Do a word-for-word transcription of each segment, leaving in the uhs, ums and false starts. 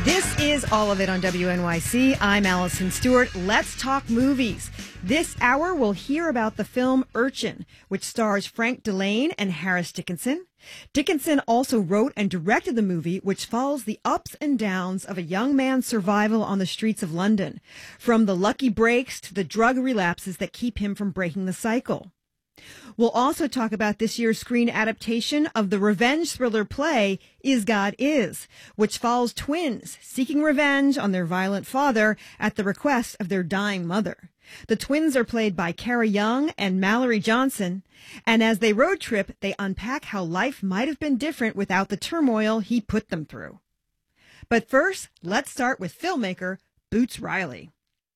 This is All of It on W N Y C. I'm Allison Stewart. Let's talk movies. This hour, we'll hear about the film Urchin, which stars Frank Delane and Harris Dickinson. Dickinson also wrote and directed the movie, which follows the ups and downs of a young man's survival on the streets of London, from the lucky breaks to the drug relapses that keep him from breaking the cycle. We'll also talk about this year's screen adaptation of the revenge thriller play Is God Is, which follows twins seeking revenge on their violent father at the request of their dying mother. The twins are played by Cara Young and Mallory Johnson, and as they road trip, they unpack how life might have been different without the turmoil he put them through. But first, let's start with filmmaker Boots Riley.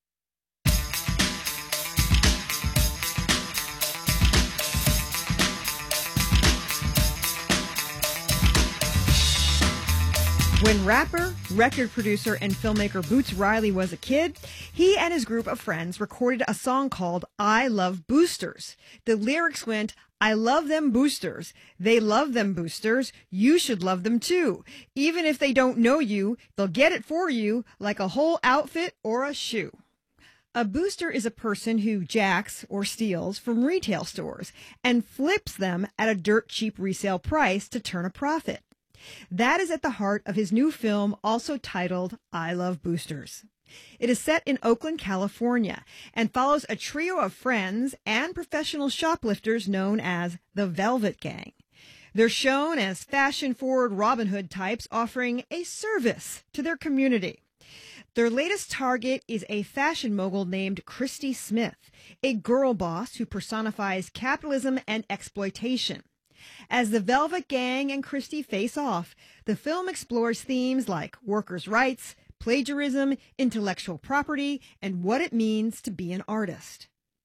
When rapper, record producer, and filmmaker Boots Riley was a kid, he and his group of friends recorded a song called I Love Boosters. The lyrics went, I love them boosters. They love them boosters. You should love them too. Even if they don't know you, they'll get it for you like a whole outfit or a shoe. A booster is a person who jacks or steals from retail stores and flips them at a dirt cheap resale price to turn a profit. That is at the heart of his new film, also titled I Love Boosters. It is set in Oakland, California, and follows a trio of friends and professional shoplifters known as the Velvet Gang. They're shown as fashion-forward Robin Hood types offering a service to their community. Their latest target is a fashion mogul named Christy Smith, a girl boss who personifies capitalism and exploitation. As the Velvet Gang and Christy face off, the film explores themes like workers' rights, plagiarism, intellectual property, and what it means to be an artist.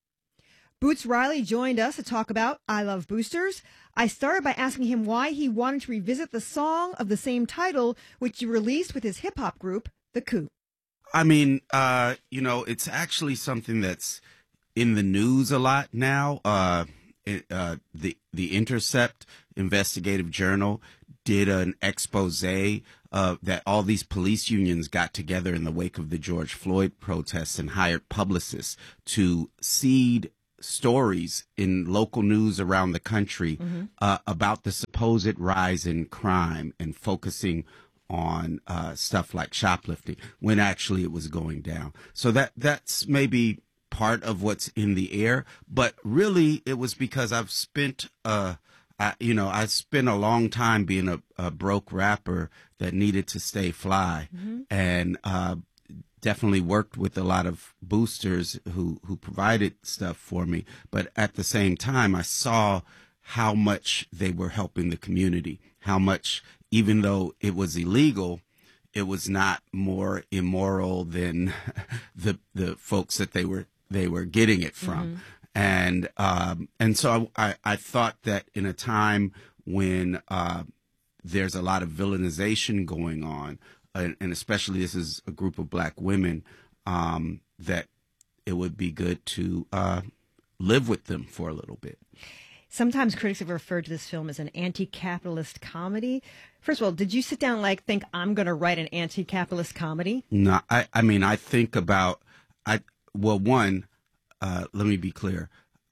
Boots Riley joined us to talk about I Love Boosters. I started by asking him why he wanted to revisit the song of the same title, which you released with his hip-hop group, The Coup. I mean, uh, you know, it's actually something that's in the news a lot now. Uh It, uh, the the Intercept investigative journal did an expose uh, that all these police unions got together in the wake of the George Floyd protests and hired publicists to seed stories in local news around the country mm-hmm. uh, about the supposed rise in crime and focusing on uh, stuff like shoplifting when actually it was going down. So that that's maybe part of what's in the air, but really it was because I've spent, uh, I, you know, I spent a long time being a, a broke rapper that needed to stay fly, mm-hmm. and uh, definitely worked with a lot of boosters who who provided stuff for me. But at the same time, I saw how much they were helping the community, how much, even though it was illegal, it was not more immoral than the the folks that they were they were getting it from. Mm-hmm. And, um, and so I, I thought that in a time when, uh, there's a lot of villainization going on, and, and especially this is a group of black women, um, that it would be good to, uh, live with them for a little bit. Sometimes critics have referred to this film as an anti-capitalist comedy. First of all, did you sit down and like think I'm going to write an anti-capitalist comedy? No, I, I mean, I think about, I, Well, one, uh, let me be clear.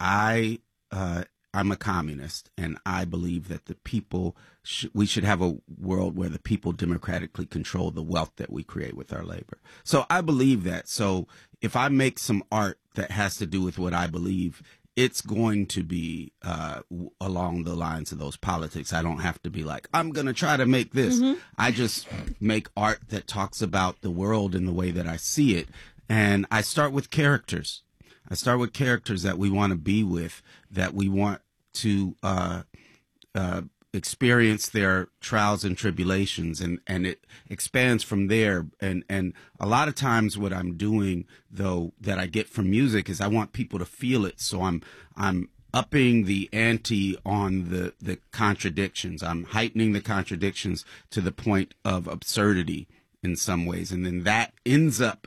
I, uh, I'm a communist, and I believe that the people, sh- we should have a world where the people democratically control the wealth that we create with our labor. So I believe that. So if I make some art that has to do with what I believe, it's going to be uh, w- along the lines of those politics. I don't have to be like, I'm going to try to make this. Mm-hmm. I just make art that talks about the world in the way that I see it. And I start with characters. I start with characters that we want to be with, that we want to uh, uh, experience their trials and tribulations, and, and it expands from there. And, and a lot of times what I'm doing, though, that I get from music is I want people to feel it. So I'm I'm upping the ante on the, the contradictions. I'm heightening the contradictions to the point of absurdity in some ways. And then that ends up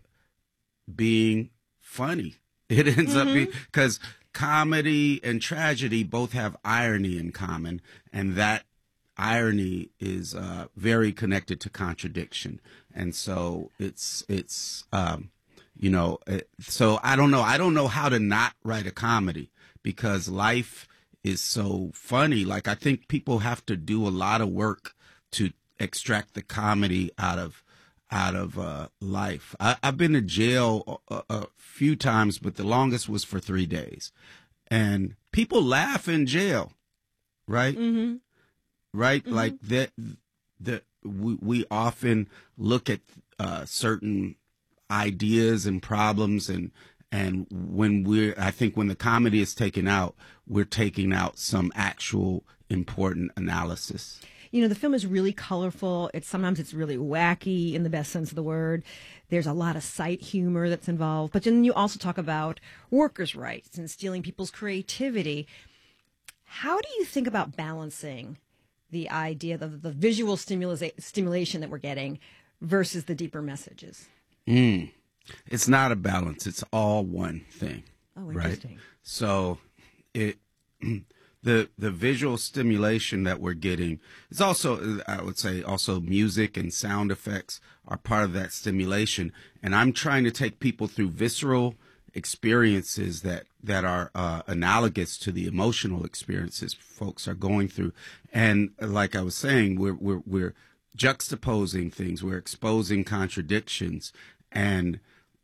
being funny. It ends mm-hmm. up being, because comedy and tragedy both have irony in common, and that irony is uh, very connected to contradiction, and so it's it's um, you know it, so I don't know I don't know how to not write a comedy because life is so funny. Like I think people have to do a lot of work to extract the comedy out of out of uh, life. I, I've been to jail a, a few times, but the longest was for three days, and people laugh in jail, right? Mm-hmm. Right? Mm-hmm. Like that, that we, we often look at uh, certain ideas and problems, and and when we're, I think when the comedy is taken out, we're taking out some actual important analysis. You know, the film is really colorful. It's sometimes it's really wacky in the best sense of the word. There's a lot of sight humor that's involved. But then you also talk about workers' rights and stealing people's creativity. How do you think about balancing the idea of the visual stimula- stimulation that we're getting versus the deeper messages? Mm. It's not a balance. It's all one thing. Oh, interesting. Right? So it the the visual stimulation that we're getting is also, I would say, also music and sound effects are part of that stimulation. And I'm trying to take people through visceral experiences that that are uh, analogous to the emotional experiences folks are going through. And like I was saying, we're we're we're juxtaposing things, we're exposing contradictions, and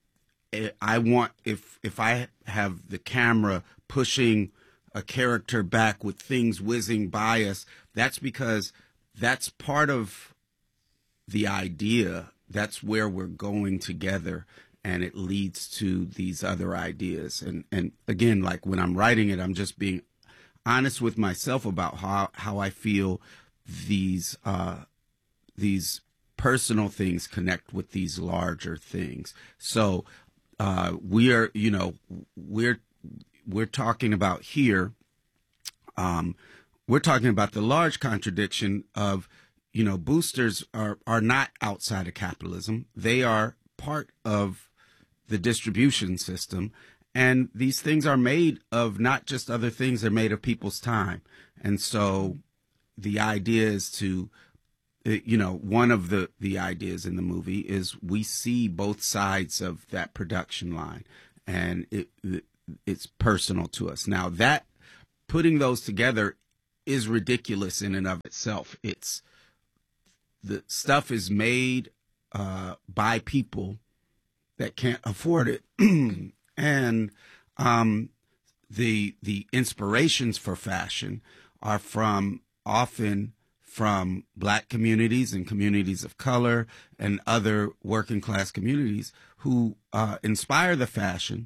I want, if if I have the camera pushing a character back with things whizzing by us, that's because that's part of the idea. That's where we're going together, and it leads to these other ideas. And and again, like when I'm writing it, I'm just being honest with myself about how how I feel these uh, these personal things connect with these larger things. So uh, we are, you know, we're we're talking about here. Um, we're talking about the large contradiction of, you know, boosters are are not outside of capitalism. They are part of the distribution system, and these things are made of not just other things, they're made of people's time. And so the idea is to, you know, one of the the ideas in the movie is we see both sides of that production line, and it, it it's personal to us. Now, that putting those together is ridiculous in and of itself. It's the stuff is made uh, by people that can't afford it, and um, the the inspirations for fashion are from often from Black communities and communities of color and other working class communities who uh, inspire the fashion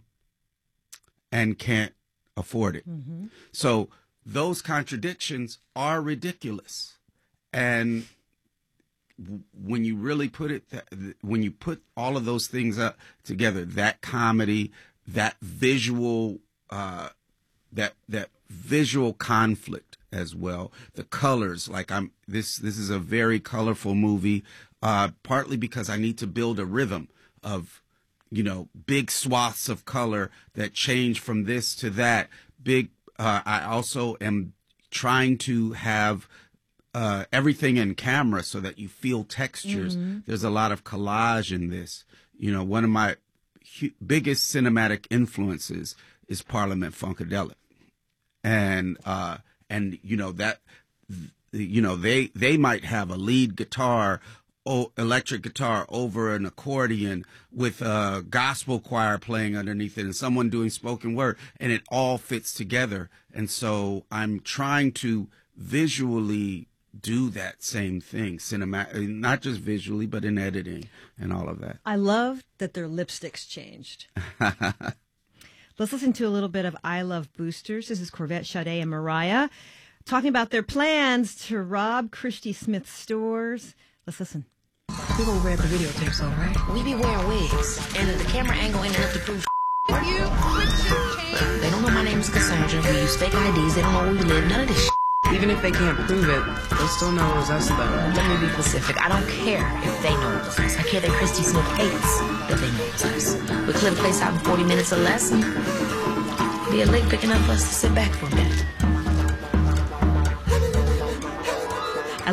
and can't afford it. Mm-hmm. So those contradictions are ridiculous. And when you really put it, when you put all of those things up together, that comedy, that visual, uh, that that visual conflict as well, the colors, like I'm this this is a very colorful movie, uh, partly because I need to build a rhythm of, you know, big swaths of color that change from this to that. Big. Uh, I also am trying to have uh, everything in camera so that you feel textures. Mm-hmm. There's a lot of collage in this. You know, one of my hu- biggest cinematic influences is Parliament Funkadelic, and uh, and you know that you know they they might have a lead guitar. Oh, electric guitar over an accordion with a gospel choir playing underneath it and someone doing spoken word, and it all fits together. And so I'm trying to visually do that same thing, cinema, not just visually, but in editing and all of that. I love that their lipsticks changed. Let's listen to a little bit of I Love Boosters. This is Corvette, Sade, and Mariah talking about their plans to rob Christy Smith's stores. Let's listen. We gonna grab the videotapes, all right? We be wearing wigs, and the camera angle ain't enough to prove. Are you Richard Kane? They don't know my name is Cassandra. We use fake I Ds. They don't know where we live. None of this. Even if they can't prove it, they still know it was us, though. Let me be specific. I don't care if they know it was us. I care that Christy Smith hates that they know it was us. We clear the place out in forty minutes or less, and be a lick big enough for us to sit back for a minute.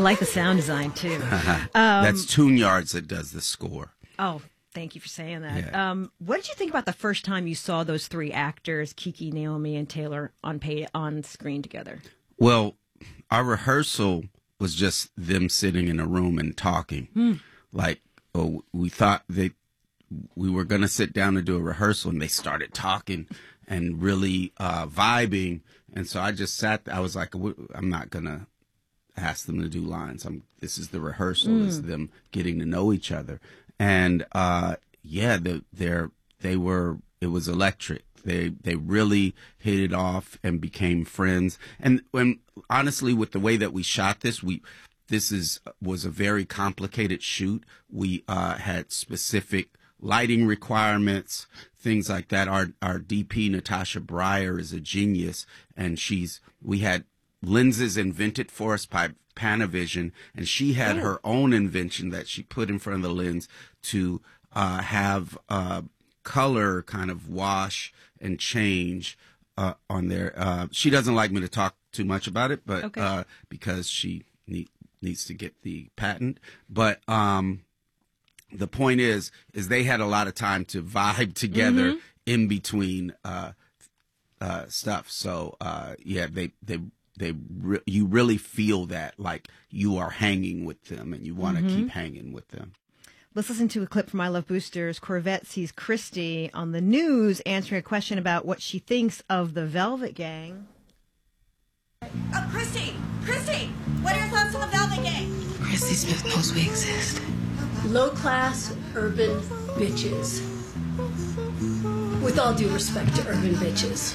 like the sound design too. um, That's Tune Yards that does the score. Oh, thank you for saying that. Yeah. Um, what did you think about the first time you saw those three actors, Kiki, Naomi, and Taylor, on pay on screen together? Well, our rehearsal was just them sitting in a room and talking. Hmm. Like, oh, we thought they we were going to sit down and do a rehearsal, and they started talking and really uh, vibing. And so I just sat. I was like, I'm not going to ask them to do lines. I'm. This is the rehearsal. Mm. This is them getting to know each other. And uh, yeah, the, they're they were. It was electric. They they really hit it off and became friends. And when honestly, with the way that we shot this, we this is was a very complicated shoot. We uh, had specific lighting requirements, things like that. Our our D P Natasha Breyer is a genius, and she's we had lenses invented for us by Panavision, and she had her own invention that she put in front of the lens to uh, have uh, color kind of wash and change uh, on there. Uh, she doesn't like me to talk too much about it, but Okay. uh, because she need, needs to get the patent, but. Um, The point is, is they had a lot of time to vibe together Mm-hmm. in between uh, uh, stuff. So uh, yeah, they they they re- you really feel that like you are hanging with them and you want to Mm-hmm. keep hanging with them. Let's listen to a clip from I Love Boosters. Corvette sees Christy on the news answering a question about what she thinks of the Velvet Gang. Oh, Christy! Christy! What are your thoughts on the Velvet Gang? Christy Smith knows we exist. Low-class urban bitches. With all due respect to urban bitches.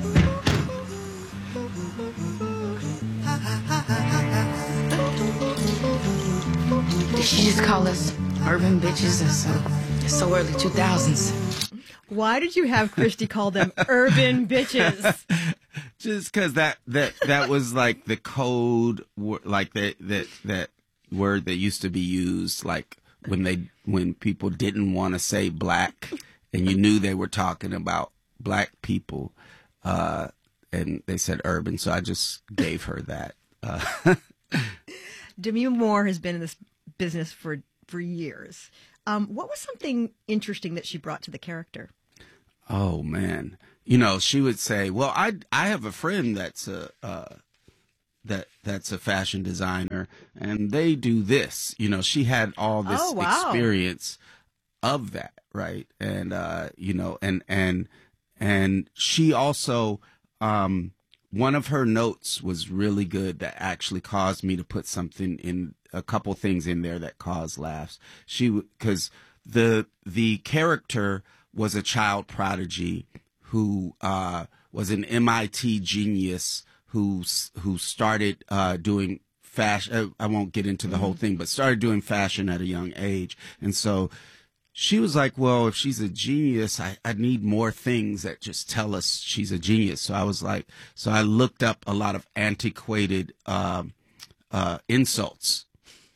Did she just call us urban bitches? It's so, it's so early two thousands. Why did you have Christy call them urban bitches? Just because that that that was like the code, wo- like that that that word that used to be used, like when they when people didn't want to say black, and you knew they were talking about black people, uh, and they said urban, so I just gave her that. Uh, Demi Moore has been in this business for for years. Um, what was something interesting that she brought to the character? Oh man, you know, she would say, "Well, I I have a friend that's a uh, that that's a fashion designer, and they do this." You know, she had all this Oh, wow. experience of that, right? And uh, you know, and and and she also um, one of her notes was really good that actually caused me to put something in a couple things in there that caused laughs. She because the the character was a child prodigy who uh, was an M I T genius who who started uh, doing fashion. I won't get into the whole thing, but started doing fashion at a young age. And so she was like, well, if she's a genius, I, I need more things that just tell us she's a genius. So I was like, so I looked up a lot of antiquated um, uh, insults,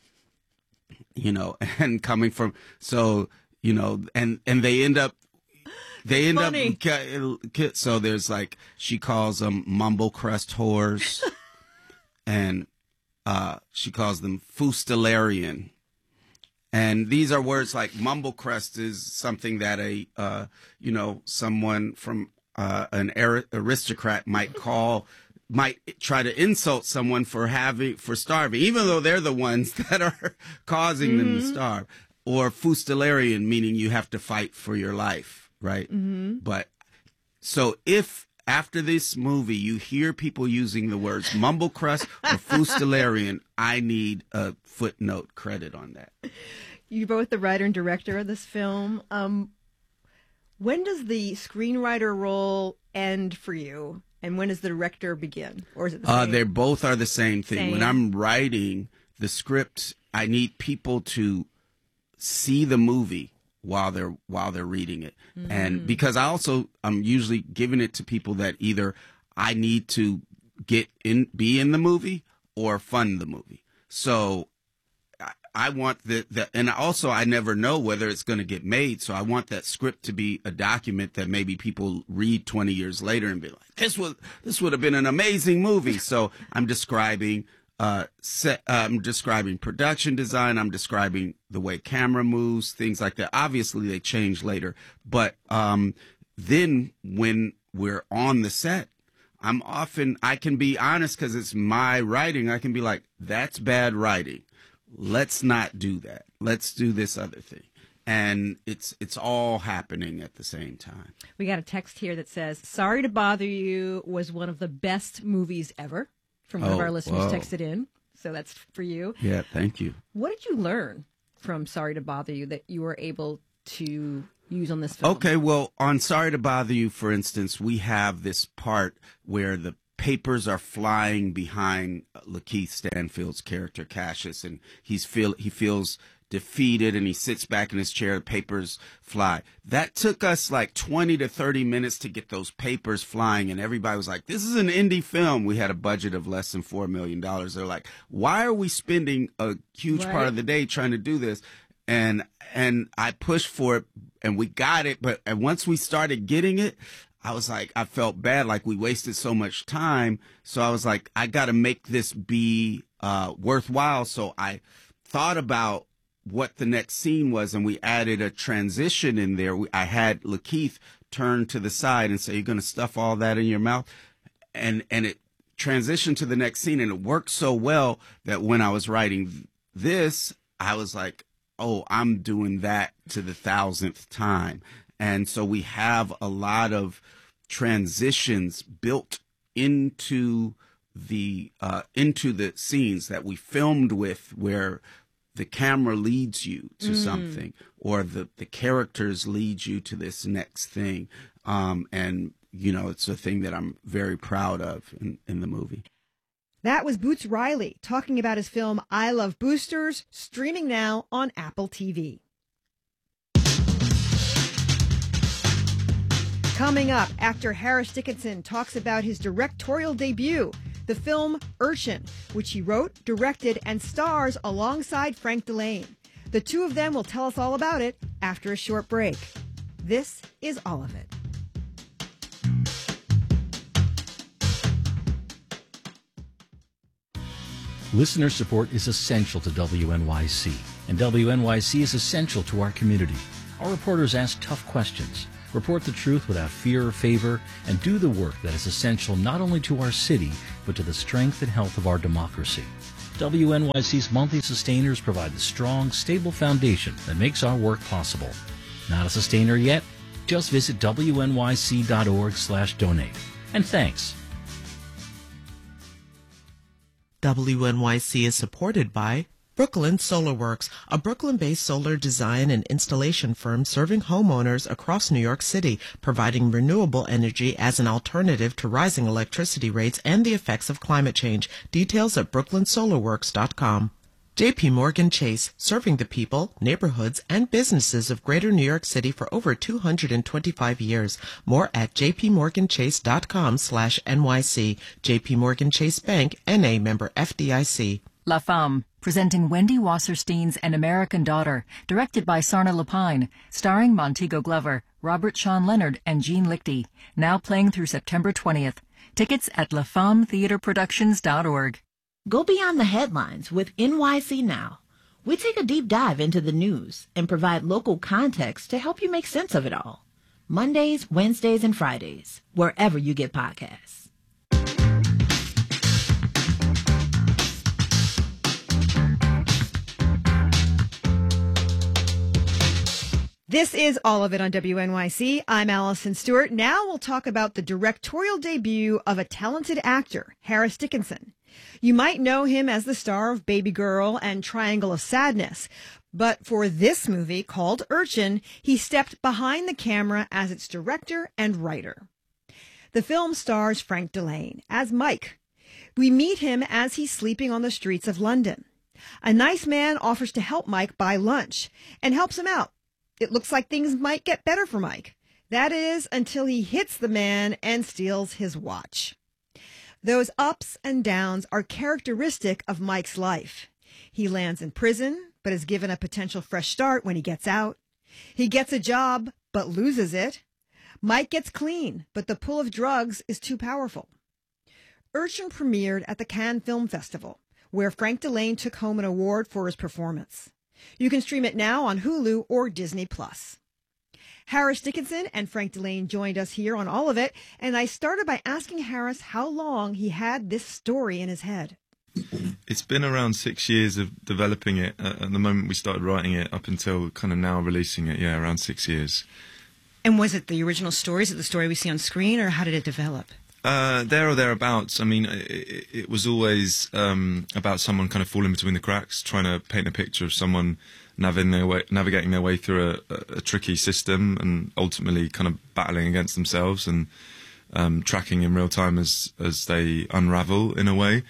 you know, and coming from, so, you know, and, and they end up, They end Funny. up, so there's like, she calls them mumble crust whores, and uh, she calls them fustelarian. And these are words like mumble crust is something that a, uh, you know, someone from uh, an ar- aristocrat might call, might try to insult someone for having, for starving, even though they're the ones that are causing them to starve. Or fustelarian, meaning you have to fight for your life. Right. Mm-hmm. But so if after this movie you hear people using the words mumble crust or fustelarian, I need a footnote credit on that. You're both the writer and director of this film. Um, when does the screenwriter role end for you? And when does the director begin? Or is it the Uh, same? they both are the same thing. Same. When I'm writing the script, I need people to see the movie while they're while they're reading it. Mm-hmm. And because I also I'm usually giving it to people that either I need to get in be in the movie or fund the movie. So I, I want the, the and also I never know whether it's going to get made, so I want that script to be a document that maybe people read twenty years later and be like, this was this would have been an amazing movie. So I'm describing uh, set, uh, I'm describing production design. I'm describing the way camera moves, things like that. Obviously, they change later. But um, then when we're on the set, I'm often, I can be honest because it's my writing. I can be like, that's bad writing. Let's not do that. Let's do this other thing. And it's it's all happening at the same time. We got a text here that says, "Sorry to Bother You was one of the best movies ever," from one oh, of our listeners whoa. texted in. So that's for you. Yeah, thank you. What did you learn from Sorry to Bother You that you were able to use on this film? Okay, well, on Sorry to Bother You, for instance, we have this part where the papers are flying behind Lakeith Stanfield's character, Cassius, and he's feel he feels defeated and he sits back in his chair, the papers fly. That took us like twenty to thirty minutes to get those papers flying, and everybody was like, this is an indie film. We had a budget of less than four million dollars. They're like, why are we spending a huge right. part of the day trying to do this? And and I pushed for it, and we got it, but and once we started getting it, I was like, I felt bad, like we wasted so much time. So I was like, I got to make this be uh, worthwhile. So I thought about what the next scene was, and we added a transition in there. We, I had Lakeith turn to the side and say, "You're going to stuff all that in your mouth," and and it transitioned to the next scene, and it worked so well that when I was writing this, I was like, "Oh, I'm doing that to the thousandth time." And so we have a lot of transitions built into the uh, into the scenes that we filmed with, where the camera leads you to mm. something, or the, the characters lead you to this next thing. Um, and, you know, it's a thing that I'm very proud of in, in the movie. That was Boots Riley talking about his film I Love Boosters, streaming now on Apple T V. Coming up, actor Harris Dickinson talks about his directorial debut, the film Urchin, which he wrote, directed, and stars alongside Frank Delane. The two of them will tell us all about it after a short break. This is All of It. Listener support is essential to W N Y C, and W N Y C is essential to our community. Our reporters ask tough questions, report the truth without fear or favor, and do the work that is essential not only to our city, but to the strength and health of our democracy. W N Y C's monthly sustainers provide the strong, stable foundation that makes our work possible. Not a sustainer yet? Just visit W N Y C dot org slash donate. And thanks. W N Y C is supported by Brooklyn Solar Works, a Brooklyn-based solar design and installation firm serving homeowners across New York City, providing renewable energy as an alternative to rising electricity rates and the effects of climate change. Details at brooklyn solar works dot com. J P Morgan Chase, serving the people, neighborhoods, and businesses of Greater New York City for over two hundred twenty-five years. More at j p morgan chase dot com slash N Y C. J P Morgan Chase Bank, N A member F D I C. La Femme, presenting Wendy Wasserstein's An American Daughter, directed by Sarna Lapine, starring Montego Glover, Robert Sean Leonard, and Jean Lichty. Now playing through September twentieth. Tickets at la femme theater productions dot org. Go beyond the headlines with N Y C Now. We take a deep dive into the news and provide local context to help you make sense of it all. Mondays, Wednesdays, and Fridays, wherever you get podcasts. This is All of It on W N Y C. I'm Allison Stewart. Now we'll talk about the directorial debut of a talented actor, Harris Dickinson. You might know him as the star of Baby Girl and Triangle of Sadness, but for this movie called Urchin, he stepped behind the camera as its director and writer. The film stars Frank Delane as Mike. We meet him as he's sleeping on the streets of London. A nice man offers to help Mike buy lunch and helps him out. It looks like things might get better for Mike. That is, until he hits the man and steals his watch. Those ups and downs are characteristic of Mike's life. He lands in prison, but is given a potential fresh start when he gets out. He gets a job, but loses it. Mike gets clean, but the pull of drugs is too powerful. Urchin premiered at the Cannes Film Festival, where Frank Delane took home an award for his performance. You can stream it now on Hulu or Disney Plus. Harris Dickinson and Frank Delane joined us here on all of it, and I started by asking Harris how long he had this story in his head. It's been around six years of developing it. Uh, at the moment we started writing it up until kind of now releasing it, yeah, around six years. And was it the original story? Is it the story we see on screen, or how did it develop? Uh, there or thereabouts. I mean, it, it was always um, about someone kind of falling between the cracks, trying to paint a picture of someone navigating their way, navigating their way through a, a, a tricky system and ultimately kind of battling against themselves and um, tracking in real time as, as they unravel in a way.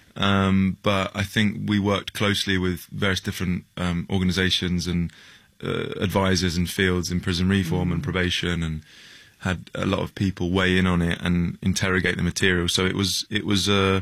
Um, but I think we worked closely with various different um, organisations and uh, advisors and fields in prison reform mm. and probation, and had a lot of people weigh in on it and interrogate the material. So it was, it was, uh,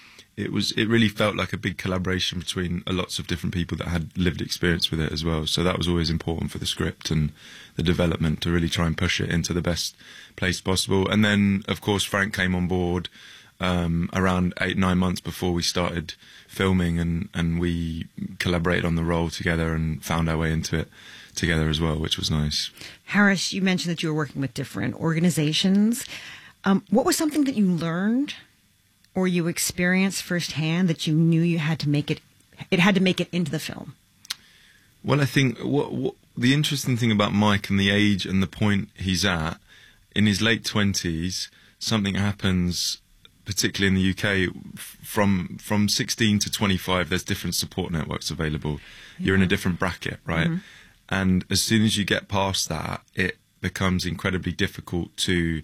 it was, it really felt like a big collaboration between uh, lots of different people that had lived experience with it as well. So that was always important for the script and the development, to really try and push it into the best place possible. And then, of course, Frank came on board Um, around eight, nine months before we started filming, and, and we collaborated on the role together and found our way into it together as well, which was nice. Harris, you mentioned that you were working with different organizations. Um, what was something that you learned or you experienced firsthand that you knew you had to make it, it had to make it into the film? Well, I think what, what the interesting thing about Mike and the age and the point he's at, in his late twenties, something happens, particularly in the U K, from from sixteen to twenty-five, there's different support networks available. Yeah. You're in a different bracket, right? Mm-hmm. And as soon as you get past that, it becomes incredibly difficult to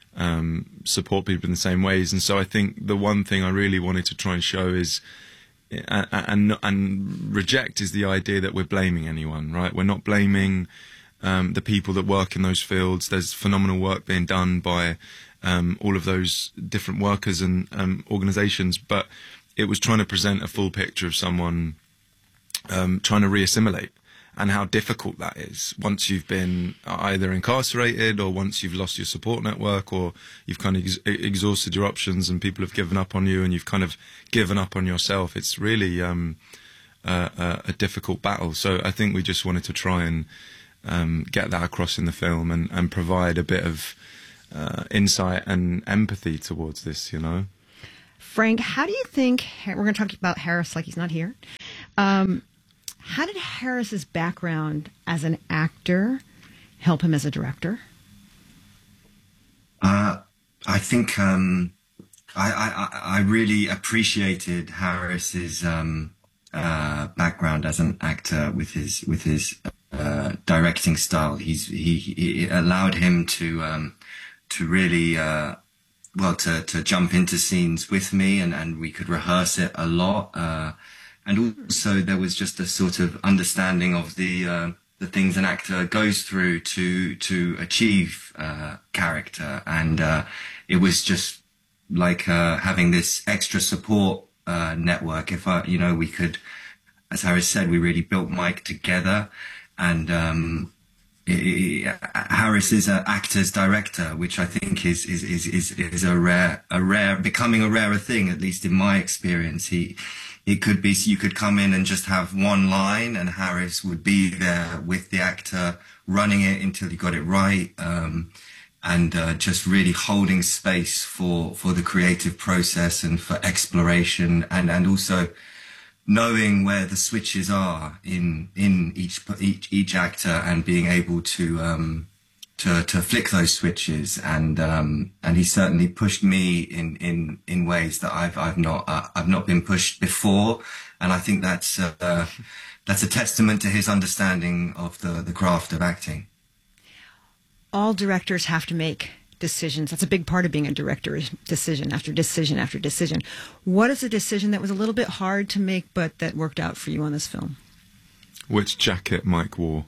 um, support people in the same ways. And so I think the one thing I really wanted to try and show is, and, and, and reject, is the idea that we're blaming anyone, right? We're not blaming um, the people that work in those fields. There's phenomenal work being done by Um, all of those different workers and um, organisations, but it was trying to present a full picture of someone um, trying to reassimilate, and how difficult that is once you've been either incarcerated, or once you've lost your support network, or you've kind of ex exhausted your options and people have given up on you and you've kind of given up on yourself. It's really um, uh, uh, a difficult battle. So I think we just wanted to try and um, get that across in the film, and, and provide a bit of Uh, insight and empathy towards this, you know. Frank, how do you think, we're going to talk about Harris like he's not here. Um, how did Harris's background as an actor help him as a director? Uh, I think um, I, I, I really appreciated Harris's um, uh, background as an actor with his with his uh, directing style. He's he, he allowed him to um, to really, uh, well, to, to jump into scenes with me, and, and we could rehearse it a lot. Uh, and also there was just a sort of understanding of the, uh, the things an actor goes through to, to achieve, uh, character. And, uh, it was just like, uh, having this extra support, uh, network. If I, you know, we could, as Harris said, we really built Mike together, and, um, Harris is an actor's director, which I think is, is, is, is, is a rare, a rare, becoming a rarer thing, at least in my experience. He, it could be, you could come in and just have one line, and Harris would be there with the actor running it until he got it right. Um, and, uh, just really holding space for, for the creative process and for exploration, and, and also knowing where the switches are in in each each each actor, and being able to um to to flick those switches, and um and he certainly pushed me in in in ways that I've I've not uh, I've not been pushed before, and I think that's uh, that's a testament to his understanding of the the craft of acting. All directors have to make decisions. That's a big part of being a director, is decision after decision after decision. What is a decision that was a little bit hard to make, but that worked out for you on this film? Which jacket Mike wore.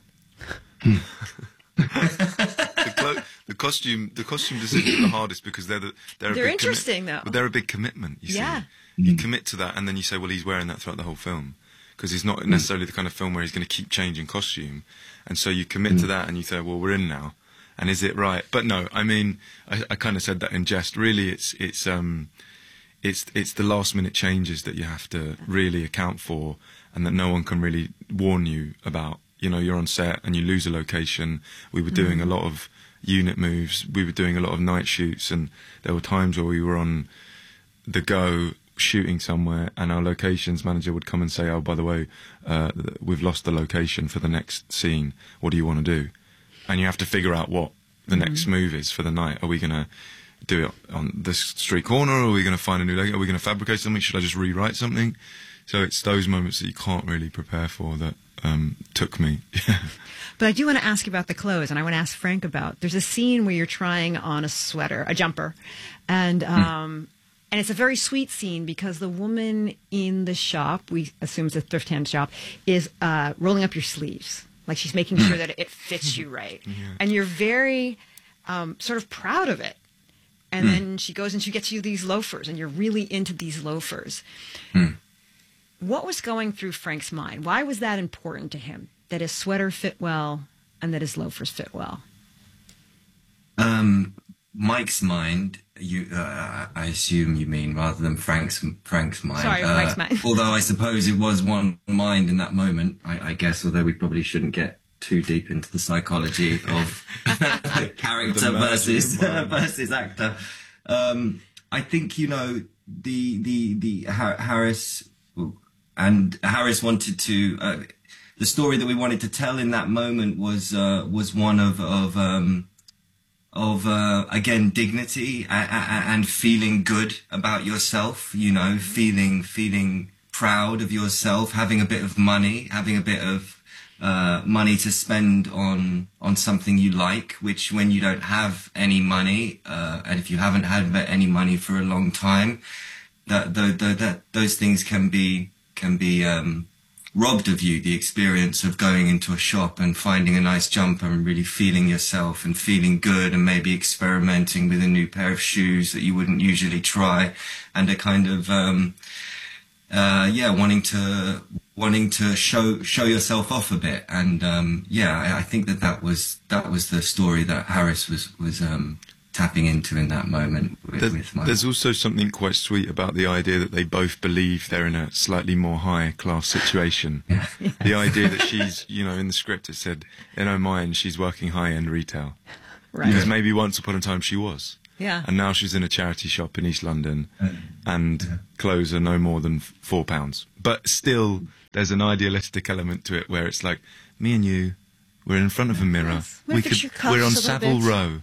the, clo the costume, the costume decisions are the hardest, because they're the, they're, they're a big interesting though. But they're a big commitment. You yeah. see, you commit to that, and then you say, well, he's wearing that throughout the whole film, because he's not necessarily the kind of film where he's going to keep changing costume, and so you commit mm. to that, and you say, well, we're in now. And is it right? But no, I mean, I, I kind of said that in jest. Really, it's it's um, it's it's the last minute changes that you have to really account for, and that no one can really warn you about. You know, you're on set and you lose a location. We were doing mm-hmm. a lot of unit moves. We were doing a lot of night shoots, and there were times where we were on the go shooting somewhere, and our locations manager would come and say, "Oh, by the way, uh, we've lost the location for the next scene. What do you want to do?" And you have to figure out what the mm-hmm. next move is for the night. Are we going to do it on this street corner, or are we going to find a new location? Are we going to fabricate something? Should I just rewrite something? So it's those moments that you can't really prepare for that um, took me. But I do want to ask you about the clothes, and I want to ask Frank about. There's a scene where you're trying on a sweater, a jumper, and um, mm. and it's a very sweet scene because the woman in the shop, we assume it's a thrift hand shop, is uh, rolling up your sleeves, like she's making sure that it fits you right, yeah. and you're very um, sort of proud of it. And mm. then she goes and she gets you these loafers, and you're really into these loafers. Mm. What was going through Frank's mind? Why was that important to him, that his sweater fit well and that his loafers fit well? Um, Mike's mind, you, uh, I assume you mean, rather than Frank's Frank's mind. Sorry, uh, Frank's mind. Although I suppose it was one mind in that moment, I, I guess, although we probably shouldn't get too deep into the psychology of character versus versus actor. Um, I think, you know, the the the Harris and Harris wanted to. Uh, the story that we wanted to tell in that moment was uh, was one of of um, of uh, again dignity and, and feeling good about yourself. You know, feeling feeling proud of yourself, having a bit of money, having a bit of uh, money to spend on on something you like. Which, when you don't have any money, uh, and if you haven't had any money for a long time, that that, that, that those things can be can be um, robbed of you. The experience of going into a shop and finding a nice jumper and really feeling yourself and feeling good, and maybe experimenting with a new pair of shoes that you wouldn't usually try, and a kind of um, uh, yeah, wanting to wanting to show show yourself off a bit. And um, yeah, I, I think that that was that was the story that Harris was was um, tapping into in that moment with, there's, with Mike. There's also something quite sweet about the idea that they both believe they're in a slightly more high class situation. Yeah. Yes. The idea that she's, you know, in the script it said, in her mind, she's working high end retail. Right. Because maybe once upon a time she was. Yeah. And now she's in a charity shop in East London, and yeah. clothes are no more than four pounds. But still, there's an idealistic element to it where it's like, me and you, we're in front of a mirror. Yes. We could, we're on Savile Row.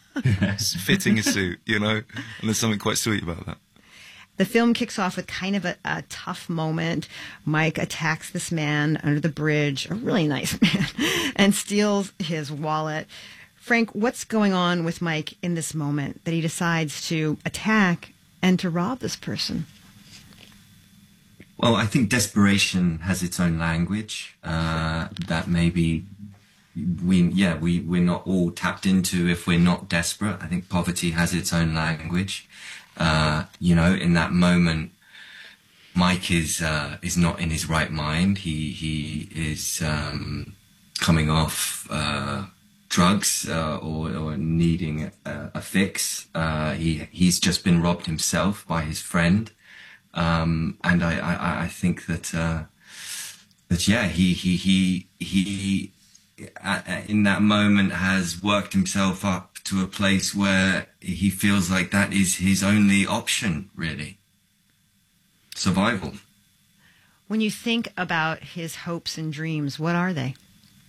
Fitting a suit, you know, and there's something quite sweet about that. The film kicks off with kind of a, a tough moment. Mike attacks this man under the bridge, a really nice man, and steals his wallet. Frank, what's going on with Mike in this moment that he decides to attack and to rob this person? Well, I think desperation has its own language uh, that maybe we, yeah, we, we're not all tapped into if we're not desperate. I think poverty has its own language. Uh, you know, in that moment, Mike is uh, is not in his right mind. He he is um, coming off uh, drugs uh, or, or needing a, a fix. Uh, he he's just been robbed himself by his friend, um, and I, I, I think that uh, that yeah, he he he he. in that moment has worked himself up to a place where he feels like that is his only option, really. Survival. When you think about his hopes and dreams, what are they?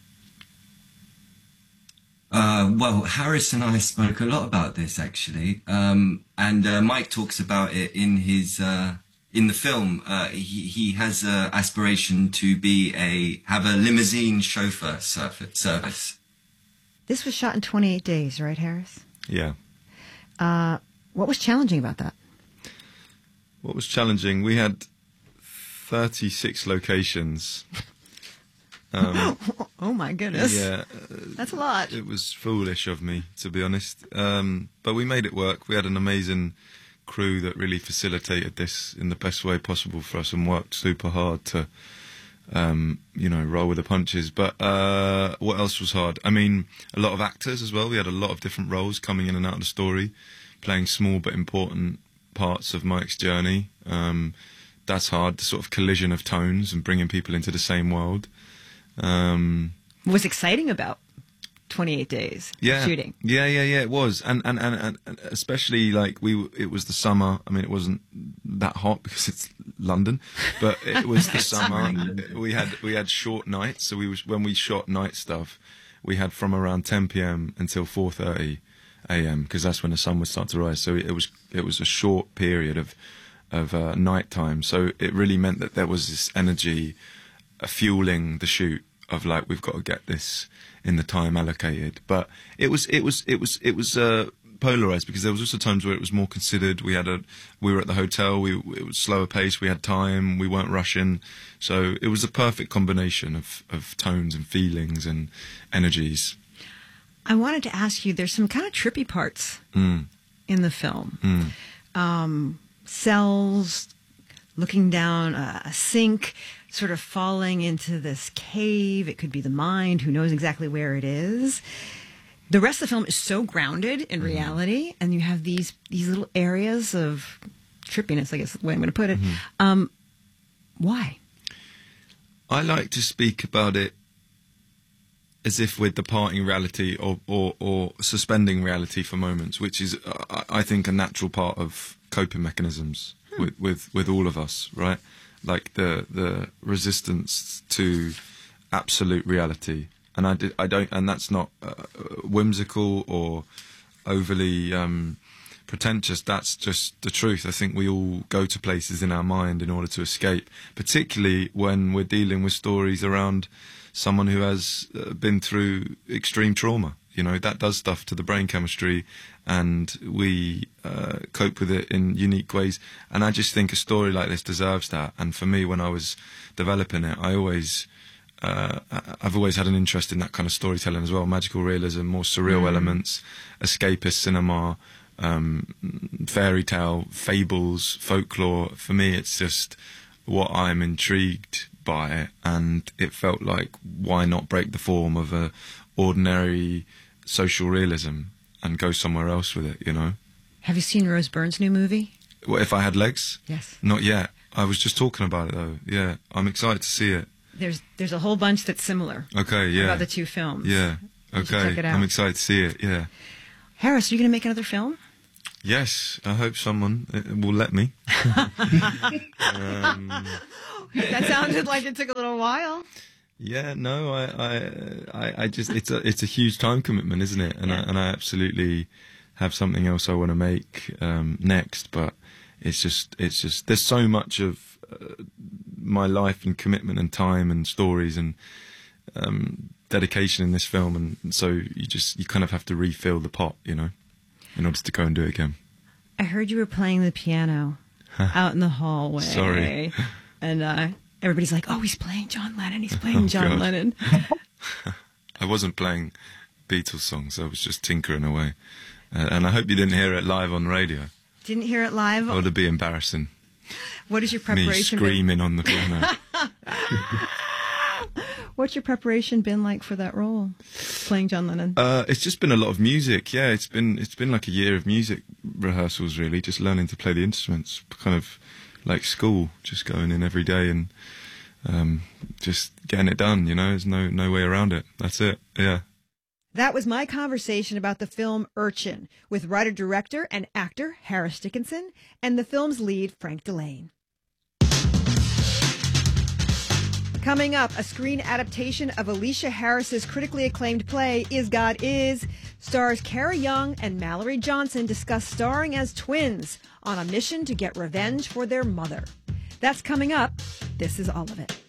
Uh, well, Harris and I spoke a lot about this, actually. Um, and uh, Mike talks about it in his... Uh, In the film, uh, he, he has an aspiration to be a have a limousine chauffeur service. This was shot in twenty-eight days, right, Harris? Yeah. Uh, what was challenging about that? What was challenging? We had thirty-six locations. Um, oh my goodness! Yeah, that's a lot. It was foolish of me, to be honest. Um, but we made it work. We had an amazing crew that really facilitated this in the best way possible for us and worked super hard to, um, you know, roll with the punches. But uh, what else was hard? I mean, a lot of actors as well. We had a lot of different roles coming in and out of the story, playing small but important parts of Mike's journey. Um, that's hard, the sort of collision of tones and bringing people into the same world. Um, what was exciting about twenty-eight days yeah, of shooting? Yeah, yeah, yeah, it was. And, and, and, and especially, like, we, it was the summer. I mean, it wasn't that hot because it's London, but it was the summer. We had, we had short nights. So we was, when we shot night stuff, we had from around ten p.m. until four thirty a.m. because that's when the sun would start to rise. So it was, it was a short period of, of uh, night time. So it really meant that there was this energy uh, fueling the shoot of like, we've got to get this in the time allocated. But it was, it was, it was, it was uh, polarized because there was also times where it was more considered. We had a, we were at the hotel. We, it was slower pace. We had time. We weren't rushing. So it was a perfect combination of, of tones and feelings and energies. I wanted to ask you, there's some kind of trippy parts mm. in the film. Mm. Um, cells, looking down a, a sink, sort of falling into this cave. It could be the mind, who knows exactly where it is. The rest of the film is so grounded in mm-hmm. reality, and you have these these little areas of trippiness, I guess is the way I'm going to put it. Mm-hmm. Um, why? I like to speak about it as if we're departing reality or, or, or suspending reality for moments, which is, uh, I think, a natural part of coping mechanisms hmm. with, with, with all of us, right? Like the the resistance to absolute reality. And I, did, I don't, and that's not uh, whimsical or overly um, pretentious. That's just the truth. I think we all go to places in our mind in order to escape, particularly when we're dealing with stories around someone who has uh, been through extreme trauma. You know, that does stuff to the brain chemistry, and we uh, cope with it in unique ways. And I just think a story like this deserves that. And for me, when I was developing it, I always... Uh, I've always had an interest in that kind of storytelling as well, magical realism, more surreal mm. elements, escapist cinema, um, fairy tale, fables, folklore. For me, it's just what I'm intrigued by, and it felt like, why not break the form of a ordinary social realism and go somewhere else with it, you know? Have you seen Rose Byrne's new movie? What, If I Had Legs? Yes. Not yet. I was just talking about it, though. Yeah, I'm excited to see it. There's there's a whole bunch that's similar. Okay, yeah. About the two films. Yeah, You should okay. check it out. I'm excited to see it, yeah. Harris, are you going to make another film? Yes, I hope someone uh, will let me. um, that sounded like it took a little while. Yeah, no, I, I, I, I just, it's a, it's a huge time commitment, isn't it? And yeah. I, and I absolutely have something else I want to make um, next, but it's just, it's just, there's so much of uh, my life and commitment and time and stories and um, dedication in this film, and so you just, you kind of have to refill the pot, you know, in order to go and do it again. I heard you were playing the piano out in the hallway. Sorry. And uh, everybody's like, oh, he's playing John Lennon. He's playing Oh, John God. Lennon. I wasn't playing Beatles songs. I was just tinkering away. Uh, and I hope you didn't hear it live on radio. Didn't hear it live? Or to be embarrassing. What is your preparation? Me screaming on the piano. What's your preparation been like for that role, playing John Lennon? Uh, it's just been a lot of music. Yeah, it's been it's been like a year of music rehearsals, really, just learning to play the instruments, kind of like school, just going in every day and um, just getting it done. You know, there's no no way around it. That's it. Yeah. That was my conversation about the film Urchin with writer-director and actor Harris Dickinson and the film's lead, Frank Delane. Coming up, a screen adaptation of Alicia Harris's critically acclaimed play, Is God Is, stars Cara Young and Mallory Johnson discuss starring as twins on a mission to get revenge for their mother. That's coming up. This is all of it.